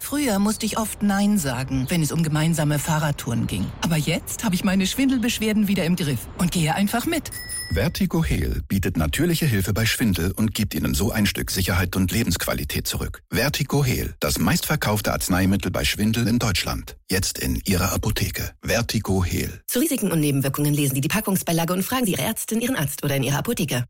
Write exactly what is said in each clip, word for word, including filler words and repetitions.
Früher musste ich oft Nein sagen, wenn es um gemeinsame Fahrradtouren ging. Aber jetzt habe ich meine Schwindelbeschwerden wieder im Griff und gehe einfach mit. Vertigo-Heal bietet natürliche Hilfe bei Schwindel und gibt Ihnen so ein Stück Sicherheit und Lebensqualität zurück. Vertigo-Heal, das meistverkaufte Arzneimittel bei Schwindel in Deutschland. Jetzt in Ihrer Apotheke. Vertigo-Heal. Zu Risiken und Nebenwirkungen lesen Sie die Packungsbeilage und fragen Sie Ihre Ärztin, Ihren Arzt oder in Ihrer Apotheke.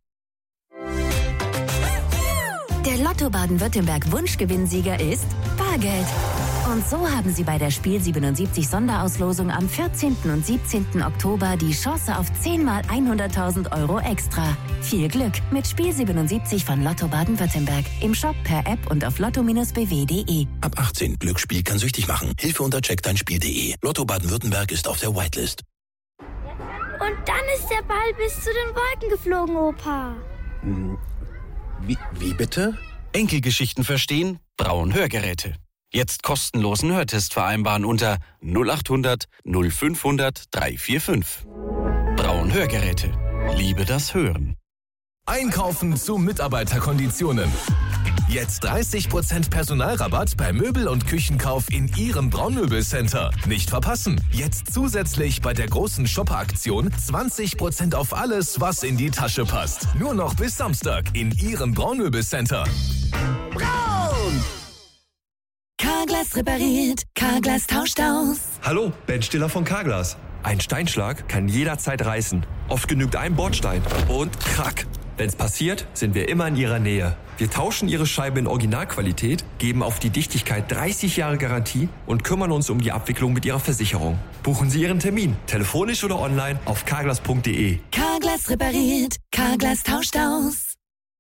Der Lotto Baden-Württemberg Wunschgewinnsieger ist Bargeld. Und so haben Sie bei der Spiel siebenundsiebzig Sonderauslosung am vierzehnten und siebzehnten Oktober die Chance auf zehn mal hunderttausend Euro extra. Viel Glück mit Spiel siebenundsiebzig von Lotto Baden-Württemberg. Im Shop, per App und auf lotto Bindestrich b w punkt d e. Ab achtzehn. Glücksspiel kann süchtig machen. Hilfe unter check dein spiel punkt d e. Lotto Baden-Württemberg ist auf der Whitelist. Und dann ist der Ball bis zu den Wolken geflogen, Opa. Wie, wie bitte? Enkelgeschichten verstehen? Braun Hörgeräte. Jetzt kostenlosen Hörtest vereinbaren unter null acht hundert null fünfhundert dreihundertfünfundvierzig. Braun Hörgeräte. Liebe das Hören. Einkaufen zu Mitarbeiterkonditionen. Jetzt dreißig Prozent Personalrabatt bei Möbel- und Küchenkauf in Ihrem Braunmöbelcenter. Nicht verpassen. Jetzt zusätzlich bei der großen Shopper-Aktion zwanzig Prozent auf alles, was in die Tasche passt. Nur noch bis Samstag in Ihrem Braunmöbelcenter. Braun! Carglass repariert, Carglass tauscht aus. Hallo, Ben Stiller von Carglass. Ein Steinschlag kann jederzeit reißen. Oft genügt ein Bordstein und krack. Wenn's passiert, sind wir immer in Ihrer Nähe. Wir tauschen Ihre Scheibe in Originalqualität, geben auf die Dichtigkeit dreißig Jahre Garantie und kümmern uns um die Abwicklung mit Ihrer Versicherung. Buchen Sie Ihren Termin, telefonisch oder online auf carglass punkt d e. Carglass repariert, Carglass tauscht aus.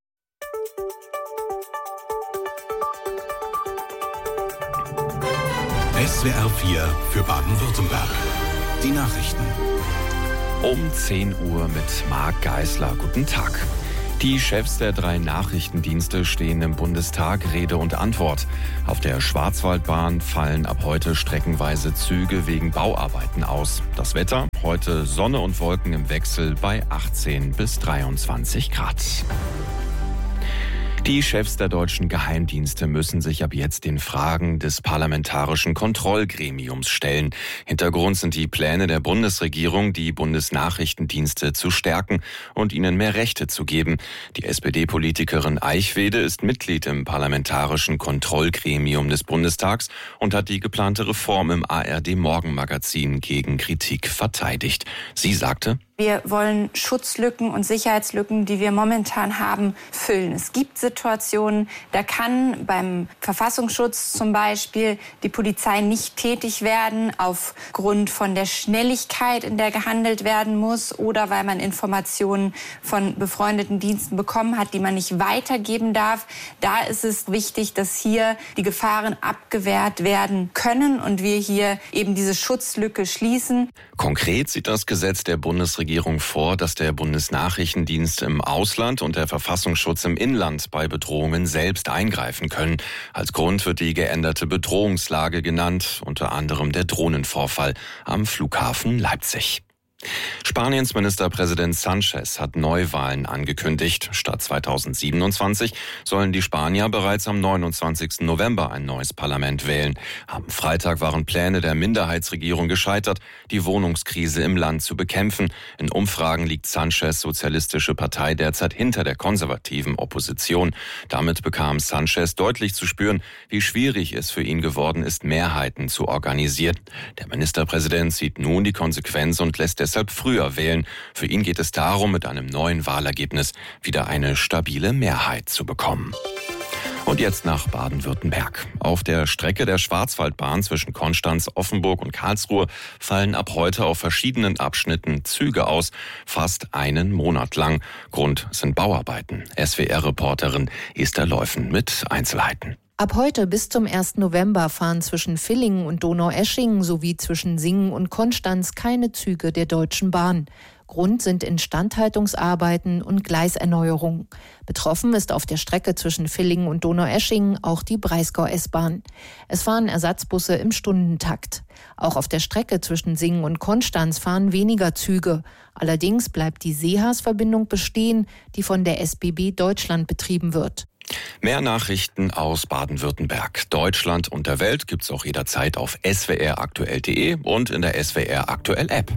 S W R vier für Baden-Württemberg. Die Nachrichten. Um zehn Uhr mit Marc Geisler. Guten Tag. Die Chefs der drei Nachrichtendienste stehen im Bundestag Rede und Antwort. Auf der Schwarzwaldbahn fallen ab heute streckenweise Züge wegen Bauarbeiten aus. Das Wetter? Heute Sonne und Wolken im Wechsel bei achtzehn bis dreiundzwanzig Grad. Die Chefs der deutschen Geheimdienste müssen sich ab jetzt den Fragen des parlamentarischen Kontrollgremiums stellen. Hintergrund sind die Pläne der Bundesregierung, die Bundesnachrichtendienste zu stärken und ihnen mehr Rechte zu geben. Die S P D-Politikerin Eichwede ist Mitglied im parlamentarischen Kontrollgremium des Bundestags und hat die geplante Reform im A R D-Morgenmagazin gegen Kritik verteidigt. Sie sagte: Wir wollen Schutzlücken und Sicherheitslücken, die wir momentan haben, füllen. Es gibt Situationen, da kann beim Verfassungsschutz zum Beispiel die Polizei nicht tätig werden aufgrund von der Schnelligkeit, in der gehandelt werden muss, oder weil man Informationen von befreundeten Diensten bekommen hat, die man nicht weitergeben darf. Da ist es wichtig, dass hier die Gefahren abgewehrt werden können und wir hier eben diese Schutzlücke schließen. Konkret sieht das Gesetz der Bundesregierung vor, dass der Bundesnachrichtendienst im Ausland und der Verfassungsschutz im Inland bei Bedrohungen selbst eingreifen können. Als Grund wird die geänderte Bedrohungslage genannt, unter anderem der Drohnenvorfall am Flughafen Leipzig. Spaniens Ministerpräsident Sánchez hat Neuwahlen angekündigt. Statt zweitausendsiebenundzwanzig sollen die Spanier bereits am neunundzwanzigsten November ein neues Parlament wählen. Am Freitag waren Pläne der Minderheitsregierung gescheitert, die Wohnungskrise im Land zu bekämpfen. In Umfragen liegt Sánchez' sozialistische Partei derzeit hinter der konservativen Opposition. Damit bekam Sánchez deutlich zu spüren, wie schwierig es für ihn geworden ist, Mehrheiten zu organisieren. Der Ministerpräsident sieht nun die Konsequenz und lässt deshalb früher wählen. Für ihn geht es darum, mit einem neuen Wahlergebnis wieder eine stabile Mehrheit zu bekommen. Und jetzt nach Baden-Württemberg. Auf der Strecke der Schwarzwaldbahn zwischen Konstanz, Offenburg und Karlsruhe fallen ab heute auf verschiedenen Abschnitten Züge aus, fast einen Monat lang. Grund sind Bauarbeiten. S W R-Reporterin Esther Leufen mit Einzelheiten. Ab heute bis zum ersten November fahren zwischen Villingen und Donaueschingen sowie zwischen Singen und Konstanz keine Züge der Deutschen Bahn. Grund sind Instandhaltungsarbeiten und Gleiserneuerung. Betroffen ist auf der Strecke zwischen Villingen und Donaueschingen auch die Breisgau-S-Bahn. Es fahren Ersatzbusse im Stundentakt. Auch auf der Strecke zwischen Singen und Konstanz fahren weniger Züge. Allerdings bleibt die Seehas-Verbindung bestehen, die von der S B B Deutschland betrieben wird. Mehr Nachrichten aus Baden-Württemberg, Deutschland und der Welt gibt's auch jederzeit auf s w r aktuell punkt d e und in der S W R Aktuell App.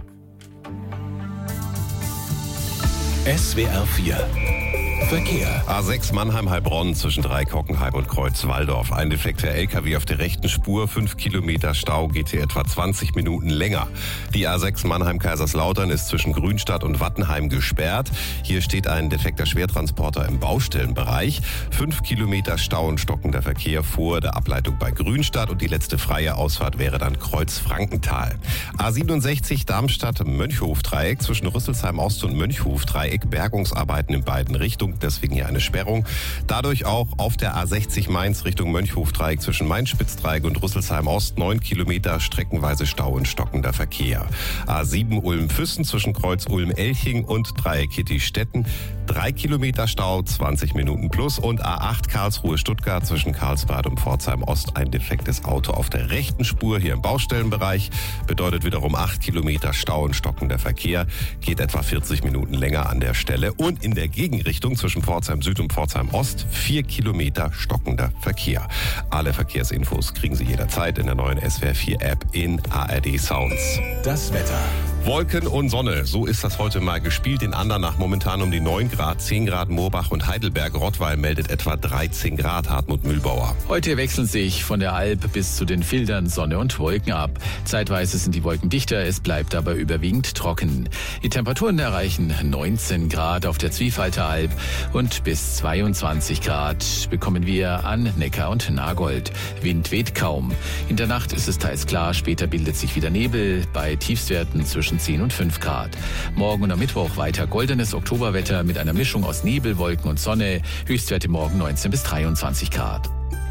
S W R vier Verkehr. A sechs Mannheim-Heilbronn zwischen Dreikockenheim und Kreuz-Walldorf. Ein defekter L K W auf der rechten Spur, fünf Kilometer Stau, geht hier etwa zwanzig Minuten länger. Die A sechs Mannheim-Kaiserslautern ist zwischen Grünstadt und Wattenheim gesperrt. Hier steht ein defekter Schwertransporter im Baustellenbereich. Fünf Kilometer Stau und stockender Verkehr vor der Ableitung bei Grünstadt und die letzte freie Ausfahrt wäre dann Kreuz-Frankenthal. A siebenundsechzig Darmstadt-Mönchhof-Dreieck zwischen Rüsselsheim Ost und Mönchhof-Dreieck. Bergungsarbeiten in beiden Richtungen. Deswegen hier eine Sperrung. Dadurch auch auf der A sechzig Mainz Richtung Mönchhof-Dreieck zwischen Main-Spitz-Dreieck und Rüsselsheim-Ost neun Kilometer streckenweise Stau und stockender Verkehr. A sieben Ulm-Füssen zwischen Kreuz Ulm-Elching und Dreieck Hittistetten drei Kilometer Stau, zwanzig Minuten plus. Und A acht Karlsruhe-Stuttgart zwischen Karlsbad und Pforzheim-Ost ein defektes Auto auf der rechten Spur hier im Baustellenbereich. Bedeutet wiederum acht Kilometer Stau und stockender Verkehr. Geht etwa vierzig Minuten länger an der Stelle. Und in der Gegenrichtung zwischen Pforzheim Süd und Pforzheim Ost vier Kilometer stockender Verkehr. Alle Verkehrsinfos kriegen Sie jederzeit in der neuen S W R vier App in A R D Sounds. Das Wetter. Wolken und Sonne, so ist das heute mal gespielt. In Andernach momentan um die neun Grad, zehn Grad Moorbach und Heidelberg. Rottweil meldet etwa dreizehn Grad, Hartmut Mühlbauer. Heute wechseln sich von der Alp bis zu den Fildern Sonne und Wolken ab. Zeitweise sind die Wolken dichter, es bleibt aber überwiegend trocken. Die Temperaturen erreichen neunzehn Grad auf der Zwiefalter Alb und bis zweiundzwanzig Grad bekommen wir an Neckar und Nagold. Wind weht kaum. In der Nacht ist es teils klar, später bildet sich wieder Nebel bei Tiefstwerten zwischen zehn und fünf Grad. Morgen und am Mittwoch weiter goldenes Oktoberwetter mit einer Mischung aus Nebel, Wolken und Sonne. Höchstwerte morgen neunzehn bis dreiundzwanzig Grad.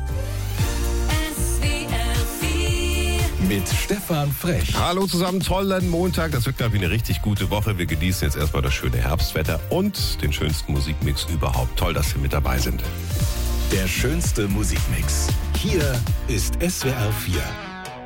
Mit Stefan Frech. Hallo zusammen, tollen Montag. Das wird, glaube ich, eine richtig gute Woche. Wir genießen jetzt erstmal das schöne Herbstwetter und den schönsten Musikmix überhaupt. Toll, dass Sie mit dabei sind. Der schönste Musikmix. Hier ist S W R vier.